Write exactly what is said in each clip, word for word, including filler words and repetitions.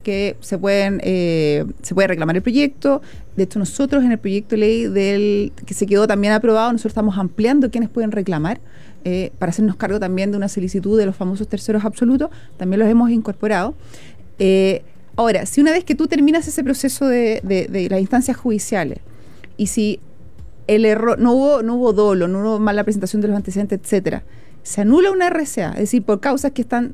que se pueden eh, se puede reclamar el proyecto. De hecho, nosotros en el proyecto de ley del que se quedó también aprobado, nosotros estamos ampliando quiénes pueden reclamar eh, para hacernos cargo también de una solicitud de los famosos terceros absolutos. También los hemos incorporado. Eh, ahora, si una vez que tú terminas ese proceso de, de, de las instancias judiciales y si el error no hubo no hubo dolo, no hubo mala presentación de los antecedentes, etcétera, se anula una R C A, es decir, por causas que están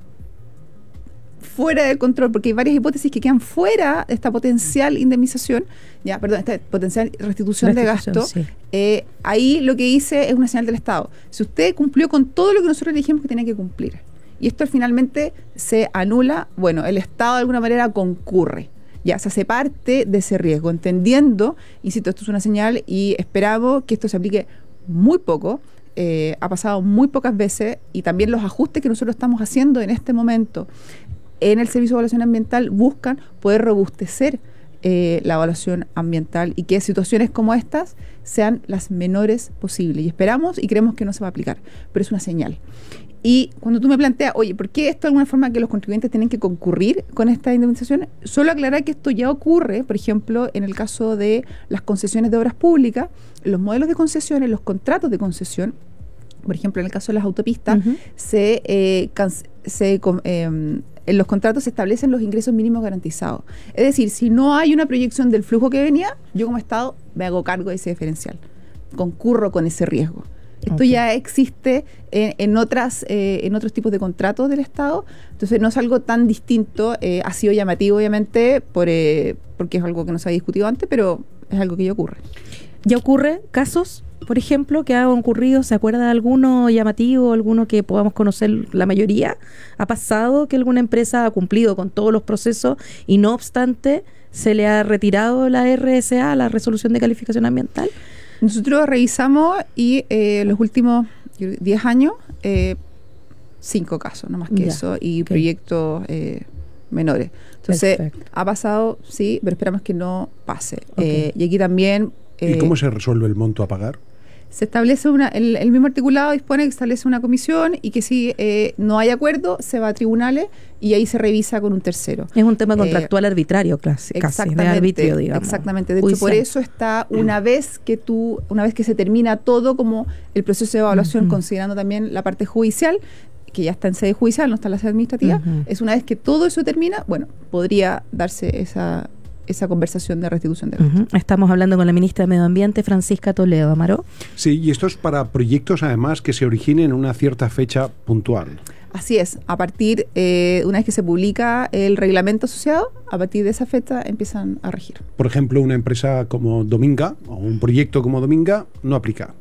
fuera del control, porque hay varias hipótesis que quedan fuera de esta potencial indemnización, ya, perdón, esta potencial restitución, restitución de gasto, sí. eh, ahí lo que hice es una señal del Estado. Si usted cumplió con todo lo que nosotros le dijimos que tenía que cumplir, y esto finalmente se anula, bueno, el Estado de alguna manera concurre, ya se hace parte de ese riesgo, entendiendo, insisto, esto es una señal y esperamos que esto se aplique muy poco. Eh, ha pasado muy pocas veces, y también los ajustes que nosotros estamos haciendo en este momento en el Servicio de Evaluación Ambiental buscan poder robustecer eh, la evaluación ambiental y que situaciones como estas sean las menores posibles. Y esperamos y creemos que no se va a aplicar, pero es una señal. Y cuando tú me planteas, oye, ¿por qué esto de alguna forma que los contribuyentes tienen que concurrir con esta indemnización? Solo aclarar que esto ya ocurre, por ejemplo, en el caso de las concesiones de obras públicas, los modelos de concesiones, los contratos de concesión. Por ejemplo, en el caso de las autopistas, uh-huh. se, eh, can- se eh, en los contratos se establecen los ingresos mínimos garantizados. Es decir, si no hay una proyección del flujo que venía, yo como Estado me hago cargo de ese diferencial. Concurro con ese riesgo. Esto okay. ya existe en, en otras eh, en otros tipos de contratos del Estado, entonces no es algo tan distinto. Eh, ha sido llamativo, obviamente, por, eh, porque es algo que no se había discutido antes, pero es algo que ya ocurre. ¿Ya ocurre casos, por ejemplo, que han ocurrido? ¿Se acuerda de alguno llamativo, alguno que podamos conocer la mayoría? ¿Ha pasado que alguna empresa ha cumplido con todos los procesos y no obstante se le ha retirado la R S A, la resolución de calificación ambiental? Nosotros revisamos y eh, los últimos diez años, eh, cinco casos, no más que ya, eso, y okay. proyectos eh, menores. Entonces, perfecto. Ha pasado, sí, pero esperamos que no pase. Okay. Eh, y aquí también... Eh, ¿Y cómo se resuelve el monto a pagar? Se establece una, el, el mismo articulado dispone que establece una comisión y que si eh, no hay acuerdo, se va a tribunales y ahí se revisa con un tercero. Es un tema contractual eh, arbitrario, casi, casi, de arbitrio, digamos. Exactamente. De hecho, por eso está, una vez que tú, una vez que se termina todo como el proceso de evaluación, uh-huh. considerando también la parte judicial, que ya está en sede judicial, no está en la sede administrativa, uh-huh. es una vez que todo eso termina, bueno, podría darse esa... esa conversación de restitución de gastos. Uh-huh. Estamos hablando con la ministra de Medio Ambiente, Francisca Toledo. Amaro. Sí, y esto es para proyectos además que se originen en una cierta fecha puntual. Así es, a partir, eh, una vez que se publica el reglamento asociado, a partir de esa fecha empiezan a regir. Por ejemplo, una empresa como Dominga, o un proyecto como Dominga, no aplica.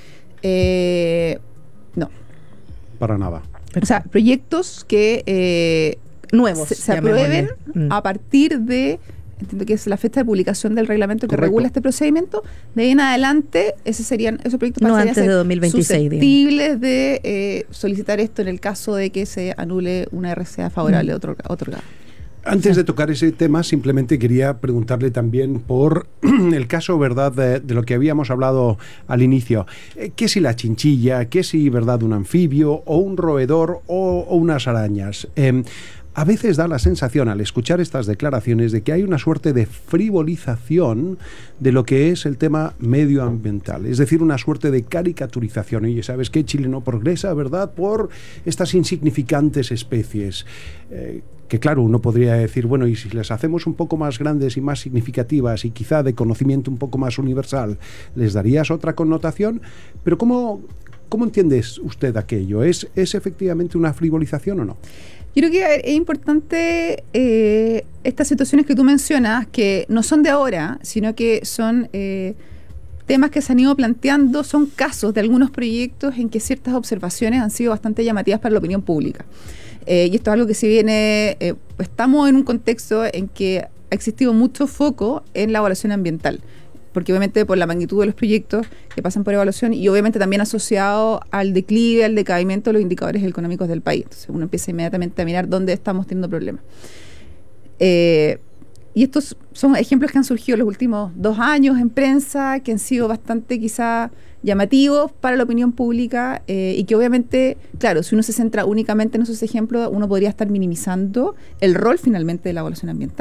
Eh, no. Para nada. O sea, proyectos que eh, nuevos se, se aprueben mm. a partir de... entiendo que es la fecha de publicación del reglamento que Correcto. regula este procedimiento. De ahí en adelante, esos serían esos proyectos no antes de dos mil veintiséis, susceptibles digamos. de eh, solicitar esto en el caso de que se anule una R C A favorable mm. otorgada. Antes de tocar ese tema, simplemente quería preguntarle también por el caso, ¿verdad?, de, de lo que habíamos hablado al inicio. ¿Qué si la chinchilla? ¿Qué si, verdad, un anfibio o un roedor o, o unas arañas? Eh, A veces da la sensación, al escuchar estas declaraciones, de que hay una suerte de frivolización de lo que es el tema medioambiental. Es decir, una suerte de caricaturización. Oye, ¿sabes qué? Chile no progresa, ¿verdad?, por estas insignificantes especies. Eh, que claro, uno podría decir, bueno, y si las hacemos un poco más grandes y más significativas y quizá de conocimiento un poco más universal, ¿les darías otra connotación? Pero ¿cómo, cómo entiendes usted aquello? ¿Es, ¿Es efectivamente una frivolización o no? Yo creo que es importante eh, estas situaciones que tú mencionas, que no son de ahora, sino que son eh, temas que se han ido planteando, son casos de algunos proyectos en que ciertas observaciones han sido bastante llamativas para la opinión pública. Eh, y esto es algo que se viene, eh, estamos en un contexto en que ha existido mucho foco en la evaluación ambiental, porque obviamente por la magnitud de los proyectos que pasan por evaluación y obviamente también asociado al declive, al decaimiento de los indicadores económicos del país. Entonces uno empieza inmediatamente a mirar dónde estamos teniendo problemas. Eh, y estos son ejemplos que han surgido los últimos dos años en prensa, que han sido bastante quizá llamativos para la opinión pública eh, y que obviamente, claro, si uno se centra únicamente en esos ejemplos, uno podría estar minimizando el rol finalmente de la evaluación ambiental.